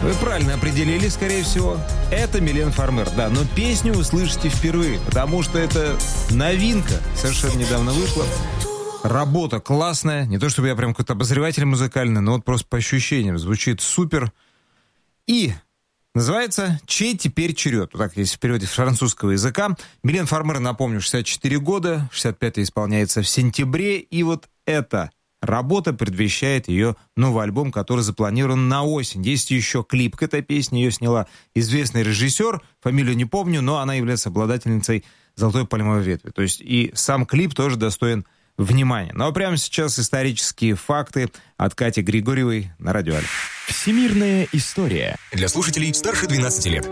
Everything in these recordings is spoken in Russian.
Вы правильно определили, скорее всего. Это Милен Фармер, да. Но песню вы слышите впервые, потому что это новинка. Совершенно недавно вышла. Работа классная. Не то чтобы я прям какой-то обозреватель музыкальный, но вот просто по ощущениям звучит супер. И называется «Чей теперь черед?» Вот так есть в переводе с французского языка. Милен Фармер, напомню, 64 года, 65-й исполняется в сентябре. И вот эта работа предвещает ее новый альбом, который запланирован на осень. Есть еще клип к этой песне, ее сняла известный режиссер, фамилию не помню, но она является обладательницей «Золотой пальмовой ветви». То есть и сам клип тоже достоин внимания. Ну а прямо сейчас исторические факты от Кати Григорьевой на Радио Альфа. Всемирная история. Для слушателей старше 12 лет.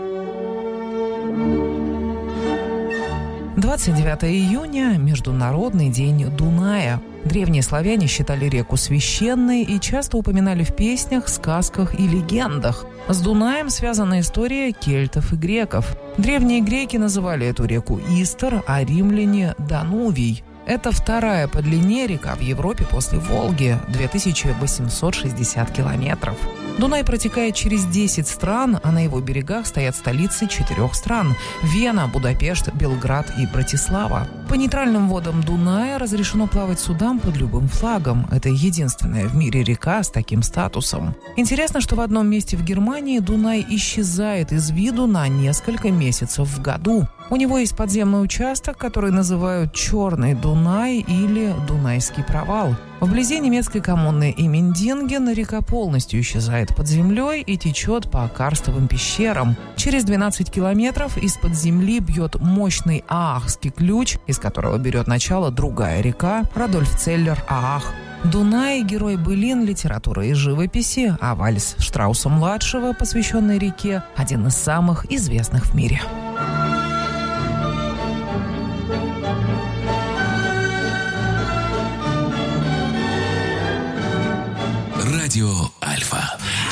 29 июня – Международный день Дуная. Древние славяне считали реку священной и часто упоминали в песнях, сказках и легендах. С Дунаем связана история кельтов и греков. Древние греки называли эту реку Истр, а римляне – Данувий. Это вторая по длине река в Европе после Волги – 2860 километров. Дунай протекает через 10 стран, а на его берегах стоят столицы 4 стран – Вена, Будапешт, Белград и Братислава. По нейтральным водам Дуная разрешено плавать судам под любым флагом. Это единственная в мире река с таким статусом. Интересно, что в одном месте в Германии Дунай исчезает из виду на несколько месяцев в году. У него есть подземный участок, который называют «Черный Дунай» или «Дунайский провал». Вблизи немецкой коммуны Эммендинген река полностью исчезает под землей и течет по карстовым пещерам. Через 12 километров из-под земли бьет мощный Аахский ключ, из которого берет начало другая река Радольфцеллер-Аах. Дунай – герой былин, литературы и живописи, а вальс Штрауса-младшего, посвященный реке, один из самых известных в мире. Радио Альфа.